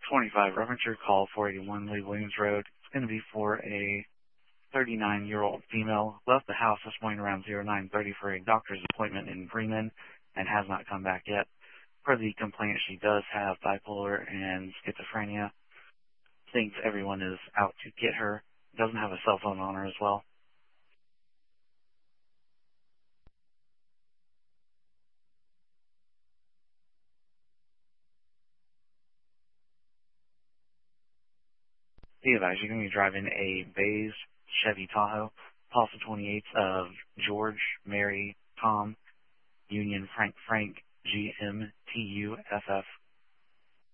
25 Reventer, call 481 Lee Williams Road. It's going to be for a 39-year-old female. Left the house this morning around 0930 for a doctor's appointment in Bremen and has not come back yet. Per the complaint, she does have bipolar and schizophrenia. Thinks everyone is out to get her. Doesn't have a cell phone on her as well. Be advised, you're going to be driving a beige Chevy Tahoe, Tulsa 28 of George, Mary, Tom, Union, Frank, GM, TUFF.